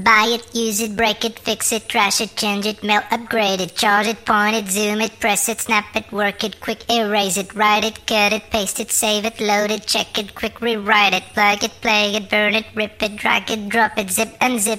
Buy it, use it, break it, fix it, trash it, change it, mail, upgrade it, charge it, point it, zoom it, press it, snap it, work it, quick erase it, write it, cut it, paste it, save it, load it, check it, quick rewrite it, plug it, play it, burn it, rip it, drag it, drop it, zip unzip